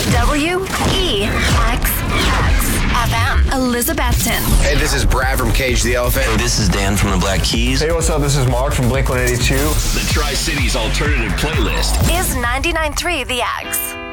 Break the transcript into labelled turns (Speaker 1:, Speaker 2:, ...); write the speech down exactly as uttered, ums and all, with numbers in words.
Speaker 1: W E X X F M. Elizabethton.
Speaker 2: Hey, this is Brad from Cage the Elephant.
Speaker 3: This is Dan from the Black Keys.
Speaker 4: Hey, what's up? This is Mark from Blink one eighty-two.
Speaker 5: The Tri-Cities Alternative Playlist
Speaker 1: Is ninety-nine point three The X.